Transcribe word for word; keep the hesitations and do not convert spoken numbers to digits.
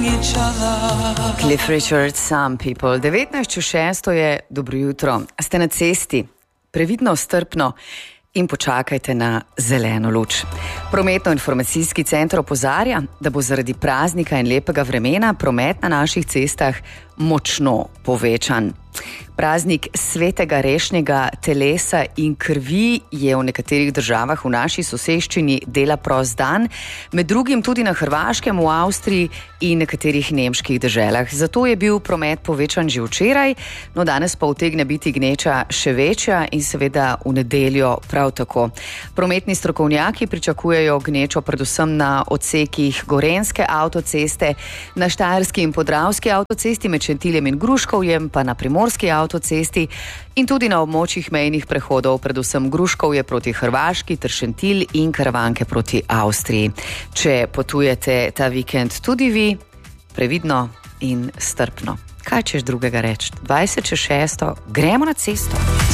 Cliff Richard, Some People. devetnajst čez šesto je dobro jutro. Ste na cesti, previdno, strpno in počakajte na zeleno luč. Prometno-informacijski center opozarja, da bo zaradi praznika in lepega vremena promet na naših cestah močno povečan. Praznik svetega rešnjega telesa in krvi je v nekaterih državah v naši soseščini dela prost dan, med drugim tudi na Hrvaškem, v Avstriji in nekaterih nemških deželah. Zato je bil promet povečan že včeraj, no danes pa utegne biti gneča še večja in seveda v nedeljo prav tako. Prometni strokovnjaki pričakujejo gnečo predvsem na odsekih Gorenjske avtoceste, na Štajerski in Podravski avtocesti med Šentiljem in Gruškovjem, pa na Primorski avtocesti in tudi na območjih mejnih prehodov, predvsem Gruškovje proti Hrvaški ter Šentilj in Karavanke proti Avstriji. Če potujete ta vikend tudi vi, previdno in strpno. Kaj češ drugega reči? dvajset čez šesto, gremo na cesto.